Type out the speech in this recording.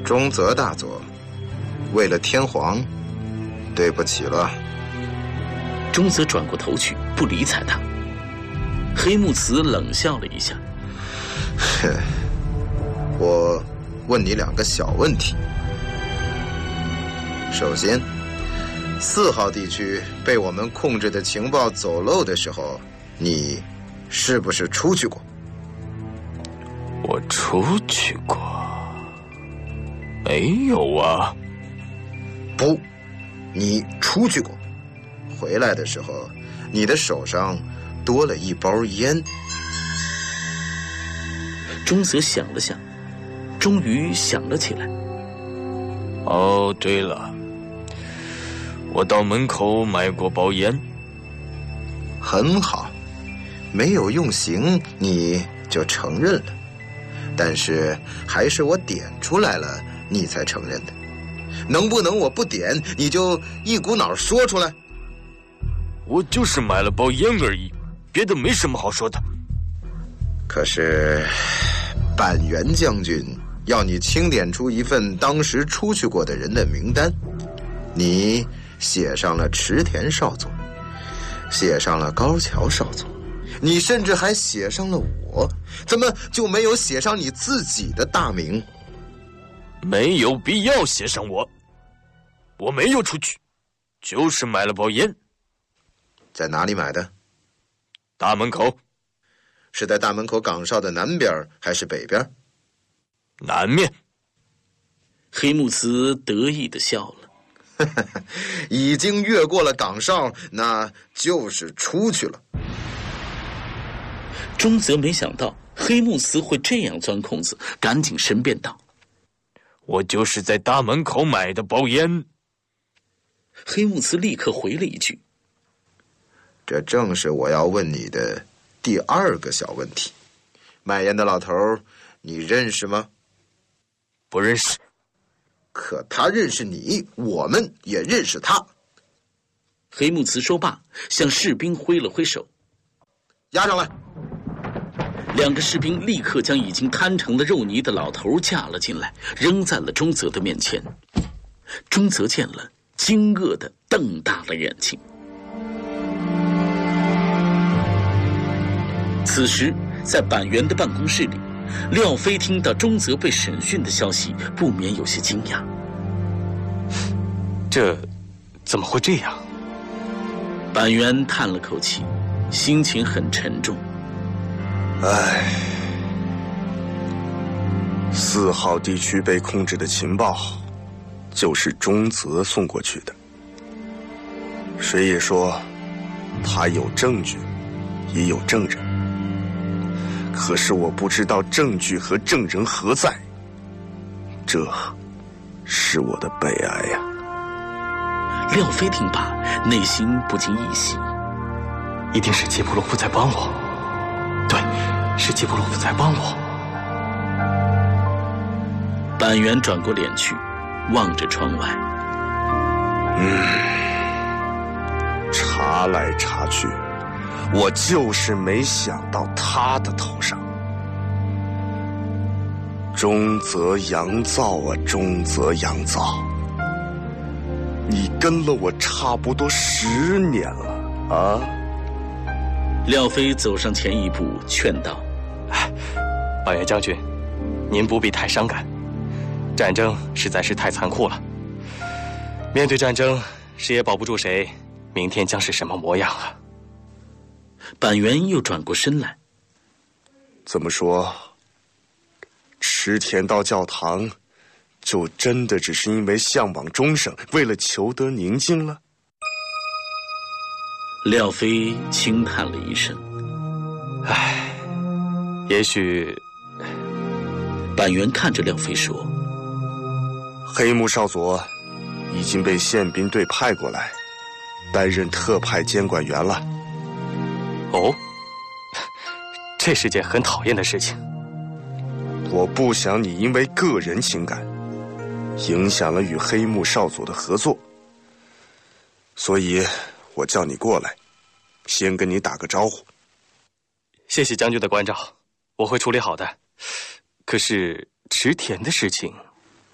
中泽大佐，为了天皇，对不起了。 中泽转过头去，不理睬他。黑木慈冷笑了一下：“ 我问你2个小问题。首先，4号地区被我们控制的情报走漏的时候，你是不是出去过？” 我出去过？没有啊。 不，你出去过。回来的时候，你的手上多了一包烟。 中泽想了想，终于想了起来。 哦，对了，我到门口买过包烟。 很好，没有用刑，你就承认了。但是还是我点出来了，你才承认的。能不能我不点，你就一股脑说出来？ 我就是买了包烟而已，别的没什么好说的。 可是板垣将军要你清点出一份当时出去过的人的名单，你写上了池田少佐，写上了高桥少佐，你甚至还写上了我，怎么就没有写上你自己的大名？ 没有必要写上我没有出去，就是买了包烟。 在哪里买的？ 大门口。 是在大门口岗哨的南边还是北边？ 南面。 黑木慈得意地笑了。 已经越过了岗哨，那就是出去了。 中泽没想到黑木慈会这样钻空子，赶紧申辩道：“ 我就是在大门口买的包烟。” 黑木慈立刻回了一句：“ 这正是我要问你的第2个小问题。卖烟的老头，你认识吗？”“ 不认识。”“ 可他认识你，我们也认识他。” 黑木慈说罢，向士兵挥了挥手：“ 押上来。 ”2个士兵立刻将已经摊成了肉泥的老头架了进来，扔在了中泽的面前。中泽见了，惊愕地瞪大了眼睛。此时，在板垣的办公室里，廖飞听到中泽被审讯的消息，不免有些惊讶。 这怎么会这样？ 板垣叹了口气，心情很沉重。 4号地区被控制的情报，就是中泽送过去的。谁也说，他有证据，也有证人。可是我不知道证据和证人何在，这是我的悲哀呀。 廖飞听罢，内心不禁一喜， 一定是吉布洛夫在帮我。对，是吉布洛夫在帮我。 板垣转过脸去，望着窗外。 查来查去，我就是没想到他的头上。中泽洋造啊，中泽洋造，你跟了我差不多10年了啊！ 廖飞走上前一步，劝道：“ 板垣将军，您不必太伤感，战争实在是太残酷了。面对战争，谁也保不住谁明天将是什么模样啊！” 板垣又转过身来：“ 怎么说？池田到教堂，就真的只是因为向往终生，为了求得宁静了？” 廖飞轻叹了一声：“ 也许……” 板垣看着廖飞说：“ 黑木少佐已经被宪兵队派过来，担任特派监管员了。” 哦，这是件很讨厌的事情。 我不想你因为个人情感，影响了与黑木少佐的合作，所以我叫你过来，先跟你打个招呼。 谢谢将军的关照，我会处理好的。可是池田的事情，